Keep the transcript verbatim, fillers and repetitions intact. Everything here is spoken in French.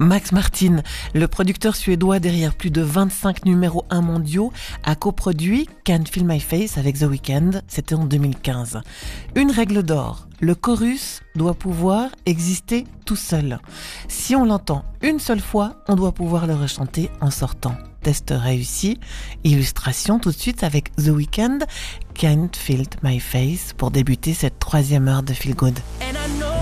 Max Martin, le producteur suédois derrière plus de vingt-cinq numéros un mondiaux, a coproduit Can't Feel My Face avec The Weeknd, c'était en deux mille quinze. Une règle d'or, le chorus doit pouvoir exister tout seul. Si on l'entend une seule fois, on doit pouvoir le rechanter en sortant. Test réussi, illustration tout de suite avec The Weeknd, Can't Feel My Face pour débuter cette troisième heure de Feel Good.